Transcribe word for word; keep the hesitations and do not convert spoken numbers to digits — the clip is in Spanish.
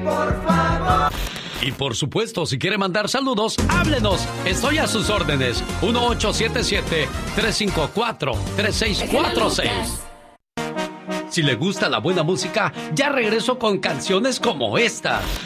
por favor. Y por supuesto, si quiere mandar saludos, háblenos. Estoy a sus órdenes. uno ocho siete siete, tres cinco cuatro, tres seis cuatro seis. Si le gusta la buena música, ya regreso con canciones como esta.